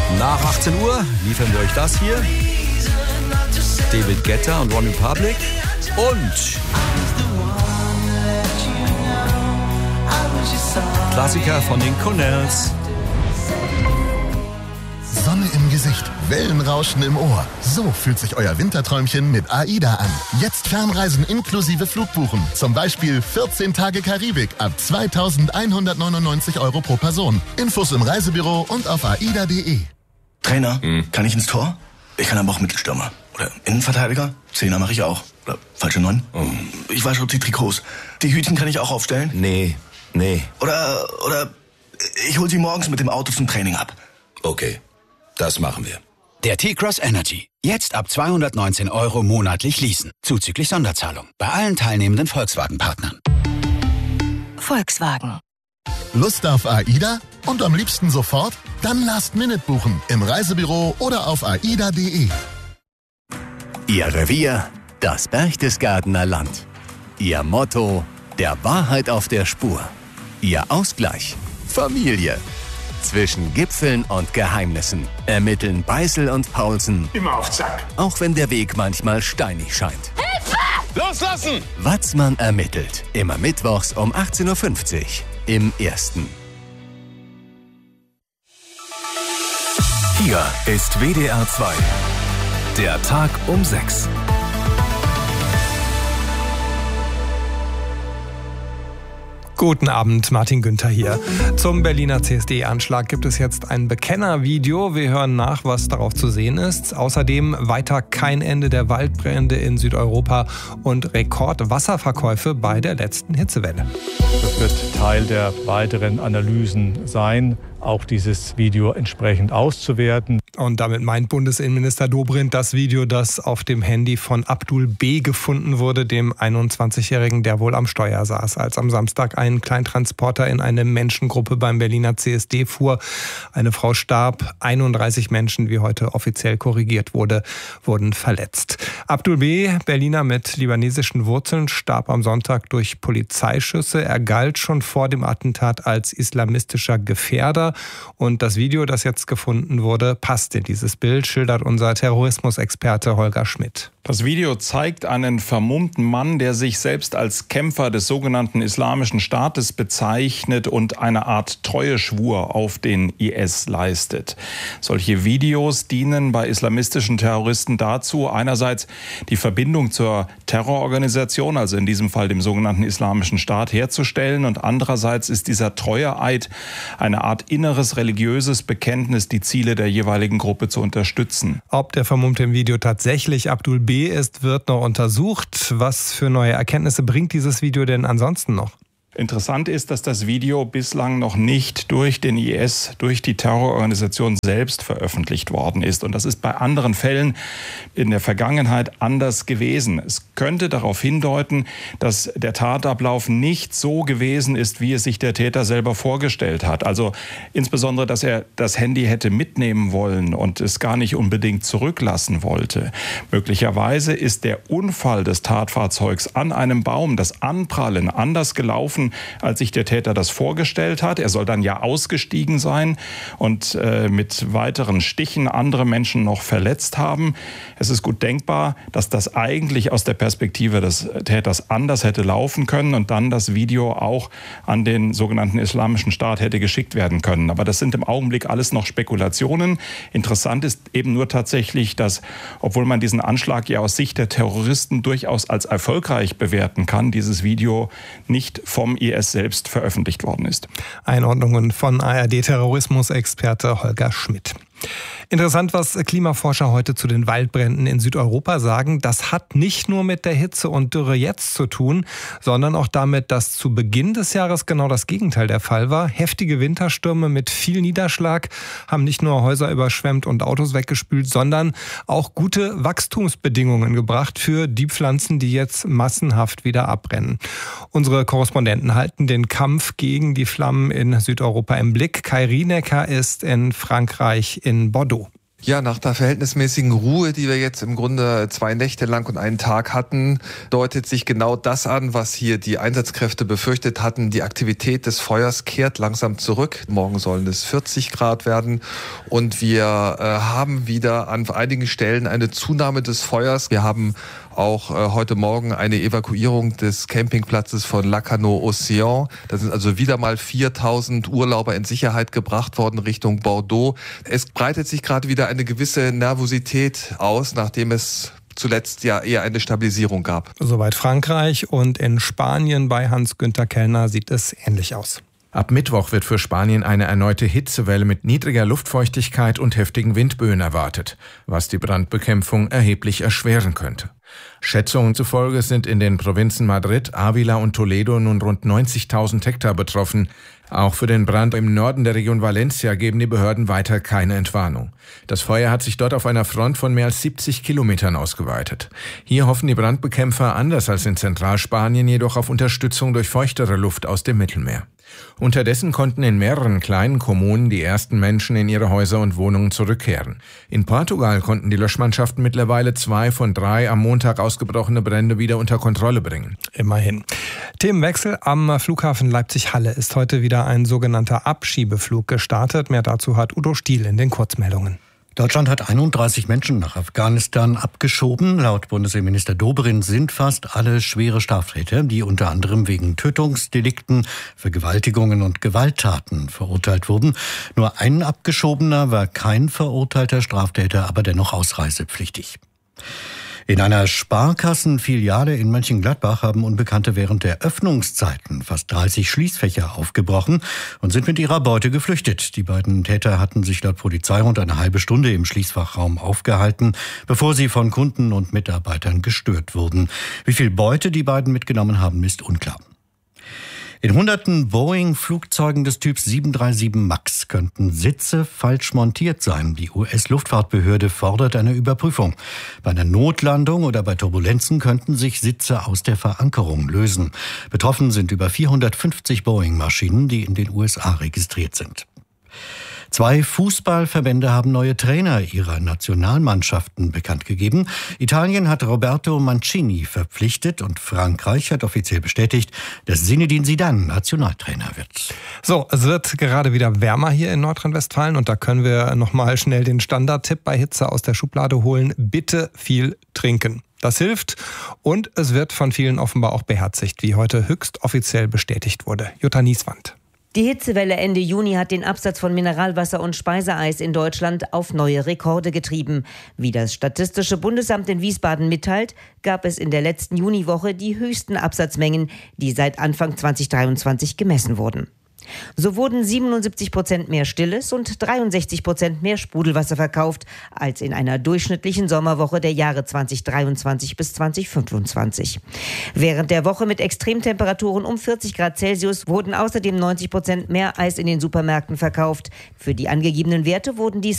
Nach 18 Uhr liefern wir euch das hier. David Guetta und One Republic. Und Klassiker von den Cornells. Sonne im Gesicht, Wellenrauschen im Ohr. So fühlt sich euer Winterträumchen mit AIDA an. Jetzt Fernreisen inklusive Flugbuchen. Zum Beispiel 14 Tage Karibik ab 2.199 € pro Person. Infos im Reisebüro und auf aida.de. Trainer, kann ich ins Tor? Ich kann aber auch Mittelstürmer. Oder Innenverteidiger? Zehner mache ich auch. Oder falsche 9? Ich wasche auch die Trikots. Die Hütchen kann ich auch aufstellen? Nee. Oder ich hol sie morgens mit dem Auto zum Training ab. Okay, das machen wir. Der T-Cross Energy. Jetzt ab 219 € monatlich leasen. Zuzüglich Sonderzahlung. Bei allen teilnehmenden Volkswagen-Partnern. Volkswagen. Lust auf AIDA? Und am liebsten sofort? Dann Last-Minute buchen. Im Reisebüro oder auf aida.de. Ihr Revier, das Berchtesgadener Land. Ihr Motto, der Wahrheit auf der Spur. Ihr Ausgleich, Familie. Zwischen Gipfeln und Geheimnissen ermitteln Beißel und Paulsen. Immer auf Zack. Auch wenn der Weg manchmal steinig scheint. Hilfe! Loslassen! Watzmann ermittelt. Immer mittwochs um 18.50 Uhr im Ersten. Hier ist WDR 2. Der Tag um 6. Guten Abend, Martin Günther hier. Zum Berliner CSD-Anschlag gibt es jetzt ein Bekennervideo. Wir hören nach, was darauf zu sehen ist. Außerdem weiter kein Ende der Waldbrände in Südeuropa und Rekordwasserverkäufe bei der letzten Hitzewelle. Das wird Teil der weiteren Analysen sein, auch dieses Video entsprechend auszuwerten. Und damit meint Bundesinnenminister Dobrindt das Video, das auf dem Handy von Abdul B. gefunden wurde, dem 21-Jährigen, der wohl am Steuer saß, als am Samstag ein Kleintransporter in eine Menschengruppe beim Berliner CSD fuhr. Eine Frau starb, 31 Menschen, wie heute offiziell korrigiert wurde, wurden verletzt. Abdul B., Berliner mit libanesischen Wurzeln, starb am Sonntag durch Polizeischüsse. Er galt schon vor dem Attentat als islamistischer Gefährder. Und das Video, das jetzt gefunden wurde, passt in dieses Bild, schildert unser Terrorismusexperte Holger Schmidt. Das Video zeigt einen vermummten Mann, der sich selbst als Kämpfer des sogenannten Islamischen Staates bezeichnet und eine Art Treueschwur auf den IS leistet. Solche Videos dienen bei islamistischen Terroristen dazu, einerseits die Verbindung zur Terrororganisation, also in diesem Fall dem sogenannten Islamischen Staat, herzustellen, und andererseits ist dieser Treueeid eine Art inneres religiöses Bekenntnis, die Ziele der jeweiligen Gruppe zu unterstützen. Ob der Vermummte im Video tatsächlich Abdul B. ist, wird noch untersucht. Was für neue Erkenntnisse bringt dieses Video denn ansonsten noch? Interessant ist, dass das Video bislang noch nicht durch den IS, durch die Terrororganisation selbst veröffentlicht worden ist. Und das ist bei anderen Fällen in der Vergangenheit anders gewesen. Es könnte darauf hindeuten, dass der Tatablauf nicht so gewesen ist, wie es sich der Täter selber vorgestellt hat. Also insbesondere, dass er das Handy hätte mitnehmen wollen und es gar nicht unbedingt zurücklassen wollte. Möglicherweise ist der Unfall des Tatfahrzeugs an einem Baum, das Anprallen, anders gelaufen, als sich der Täter das vorgestellt hat. Er soll dann ja ausgestiegen sein und mit weiteren Stichen andere Menschen noch verletzt haben. Es ist gut denkbar, dass das eigentlich aus der Perspektive des Täters anders hätte laufen können und dann das Video auch an den sogenannten Islamischen Staat hätte geschickt werden können. Aber das sind im Augenblick alles noch Spekulationen. Interessant ist eben nur tatsächlich, dass, obwohl man diesen Anschlag ja aus Sicht der Terroristen durchaus als erfolgreich bewerten kann, dieses Video nicht vom IS selbst veröffentlicht worden ist. Einordnungen von ARD-Terrorismusexperte Holger Schmidt. Interessant, was Klimaforscher heute zu den Waldbränden in Südeuropa sagen. Das hat nicht nur mit der Hitze und Dürre jetzt zu tun, sondern auch damit, dass zu Beginn des Jahres genau das Gegenteil der Fall war. Heftige Winterstürme mit viel Niederschlag haben nicht nur Häuser überschwemmt und Autos weggespült, sondern auch gute Wachstumsbedingungen gebracht für die Pflanzen, die jetzt massenhaft wieder abbrennen. Unsere Korrespondenten halten den Kampf gegen die Flammen in Südeuropa im Blick. Kai Rienecker ist in Frankreich in Bordeaux. Ja, nach der verhältnismäßigen Ruhe, die wir jetzt im Grunde 2 Nächte lang und einen Tag hatten, deutet sich genau das an, was hier die Einsatzkräfte befürchtet hatten. Die Aktivität des Feuers kehrt langsam zurück. Morgen sollen es 40 Grad werden und wir haben wieder an einigen Stellen eine Zunahme des Feuers. Wir haben auch heute Morgen eine Evakuierung des Campingplatzes von Lacanau-Océan. Da sind also wieder mal 4.000 Urlauber in Sicherheit gebracht worden Richtung Bordeaux. Es breitet sich gerade wieder eine gewisse Nervosität aus, nachdem es zuletzt ja eher eine Stabilisierung gab. Soweit Frankreich, und in Spanien bei Hans-Günther Kellner sieht es ähnlich aus. Ab Mittwoch wird für Spanien eine erneute Hitzewelle mit niedriger Luftfeuchtigkeit und heftigen Windböen erwartet, was die Brandbekämpfung erheblich erschweren könnte. Schätzungen zufolge sind in den Provinzen Madrid, Ávila und Toledo nun rund 90.000 Hektar betroffen. Auch für den Brand im Norden der Region Valencia geben die Behörden weiter keine Entwarnung. Das Feuer hat sich dort auf einer Front von mehr als 70 Kilometern ausgeweitet. Hier hoffen die Brandbekämpfer anders als in Zentralspanien jedoch auf Unterstützung durch feuchtere Luft aus dem Mittelmeer. Unterdessen konnten in mehreren kleinen Kommunen die ersten Menschen in ihre Häuser und Wohnungen zurückkehren. In Portugal konnten die Löschmannschaften mittlerweile 2 von 3 am Montag ausgebrochene Brände wieder unter Kontrolle bringen. Immerhin. Themenwechsel. Am Flughafen Leipzig-Halle ist heute wieder ein sogenannter Abschiebeflug gestartet. Mehr dazu hat Udo Stiel in den Kurzmeldungen. Deutschland hat 31 Menschen nach Afghanistan abgeschoben. Laut Bundesinnenminister Dobrindt sind fast alle schwere Straftäter, die unter anderem wegen Tötungsdelikten, Vergewaltigungen und Gewalttaten verurteilt wurden. Nur ein Abgeschobener war kein verurteilter Straftäter, aber dennoch ausreisepflichtig. In einer Sparkassenfiliale in Mönchengladbach haben Unbekannte während der Öffnungszeiten fast 30 Schließfächer aufgebrochen und sind mit ihrer Beute geflüchtet. Die beiden Täter hatten sich laut Polizei rund eine halbe Stunde im Schließfachraum aufgehalten, bevor sie von Kunden und Mitarbeitern gestört wurden. Wie viel Beute die beiden mitgenommen haben, ist unklar. In hunderten Boeing-Flugzeugen des Typs 737 MAX könnten Sitze falsch montiert sein. Die US-Luftfahrtbehörde fordert eine Überprüfung. Bei einer Notlandung oder bei Turbulenzen könnten sich Sitze aus der Verankerung lösen. Betroffen sind über 450 Boeing-Maschinen, die in den USA registriert sind. 2 Fußballverbände haben neue Trainer ihrer Nationalmannschaften bekannt gegeben. Italien hat Roberto Mancini verpflichtet und Frankreich hat offiziell bestätigt, dass Zinedine Zidane Nationaltrainer wird. So, es wird gerade wieder wärmer hier in Nordrhein-Westfalen und da können wir nochmal schnell den Standardtipp bei Hitze aus der Schublade holen. Bitte viel trinken. Das hilft und es wird von vielen offenbar auch beherzigt, wie heute höchst offiziell bestätigt wurde. Jutta Nieswand. Die Hitzewelle Ende Juni hat den Absatz von Mineralwasser und Speiseeis in Deutschland auf neue Rekorde getrieben. Wie das Statistische Bundesamt in Wiesbaden mitteilt, gab es in der letzten Juniwoche die höchsten Absatzmengen, die seit Anfang 2023 gemessen wurden. So wurden 77% mehr Stilles und 63% mehr Sprudelwasser verkauft als in einer durchschnittlichen Sommerwoche der Jahre 2023 bis 2025. Während der Woche mit Extremtemperaturen um 40 Grad Celsius wurden außerdem 90% mehr Eis in den Supermärkten verkauft. Für die angegebenen Werte wurden dies